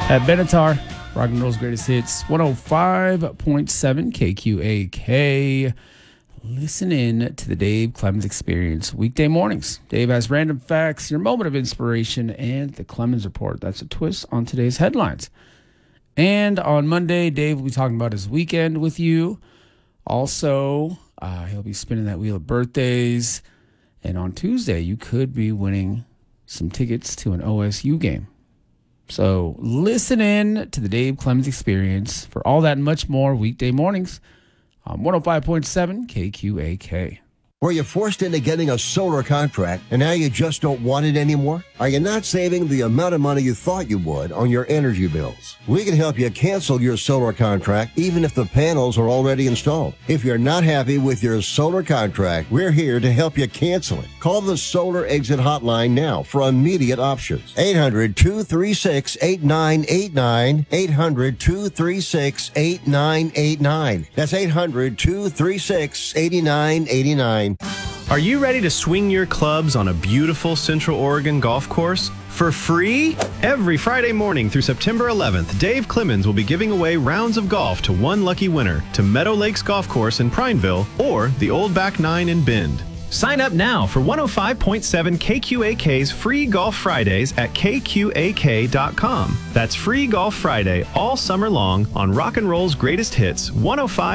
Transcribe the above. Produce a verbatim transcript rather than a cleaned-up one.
At Benatar, rock and roll's greatest hits, one oh five point seven K Q A K. Listen in to the Dave Clemens Experience weekday mornings. Dave has random facts, your moment of inspiration, and the Clemens Report. That's a twist on today's headlines. And on Monday, Dave will be talking about his weekend with you. Also, uh, he'll be spinning that wheel of birthdays. And on Tuesday, you could be winning some tickets to an O S U game. So listen in to the Dave Clemens Experience for all that and much more weekday mornings on one oh five point seven K Q A K. Were you forced into getting a solar contract and now you just don't want it anymore? Are you not saving the amount of money you thought you would on your energy bills? We can help you cancel your solar contract even if the panels are already installed. If you're not happy with your solar contract, we're here to help you cancel it. Call the Solar Exit Hotline now for immediate options. eight hundred, two three six, eight nine eight nine. eight hundred, two three six, eight nine eight nine. That's eight hundred, two three six, eight nine eight nine. Are you ready to swing your clubs on a beautiful Central Oregon golf course for free? Every Friday morning through September eleventh, Dave Clemens will be giving away rounds of golf to one lucky winner to Meadow Lakes Golf Course in Prineville or the Old Back Nine in Bend. Sign up now for one oh five point seven K Q A K's Free Golf Fridays at K Q A K dot com. That's Free Golf Friday all summer long on Rock and Roll's greatest hits, one oh five